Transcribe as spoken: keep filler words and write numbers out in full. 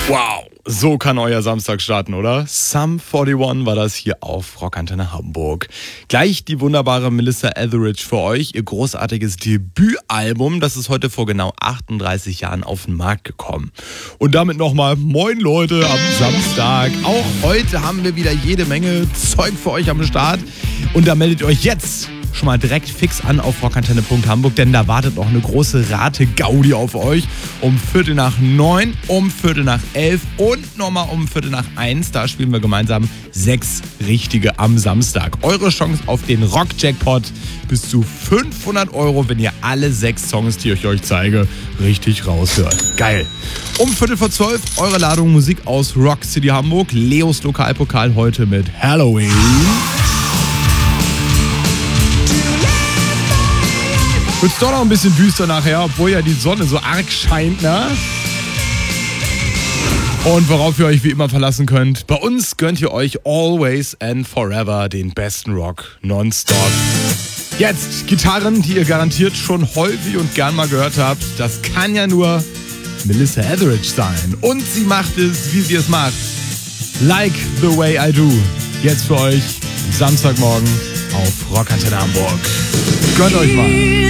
Wow, so kann euer Samstag starten, oder? Sum einundvierzig war das hier auf Rockantenne Hamburg. Gleich die wunderbare Melissa Etheridge für euch, ihr großartiges Debütalbum, das ist heute vor genau achtunddreißig Jahren auf den Markt gekommen. Und damit nochmal Moin Leute am Samstag. Auch heute haben wir wieder jede Menge Zeug für euch am Start. Und da meldet ihr euch jetzt schon mal direkt fix an auf rockantenne punkt hamburg, denn da wartet noch eine große Rate Gaudi auf euch. Um Viertel nach neun, um Viertel nach elf und nochmal um Viertel nach eins. Da spielen wir gemeinsam sechs Richtige am Samstag. Eure Chance auf den Rock-Jackpot bis zu fünfhundert Euro, wenn ihr alle sechs Songs, die ich euch zeige, richtig raushört. Geil. Um Viertel vor zwölf eure Ladung Musik aus Rock City Hamburg. Leos Lokalpokal heute mit Halloween. Wird's doch noch ein bisschen düster nachher, obwohl ja die Sonne so arg scheint, ne? Und worauf ihr euch wie immer verlassen könnt, bei uns gönnt ihr euch always and forever den besten Rock nonstop. Jetzt Gitarren, die ihr garantiert schon häufig und gern mal gehört habt. Das kann ja nur Melissa Etheridge sein. Und sie macht es, wie sie es macht. Like the way I do. Jetzt für euch Samstagmorgen auf Rockantenne Hamburg. Gönnt euch mal.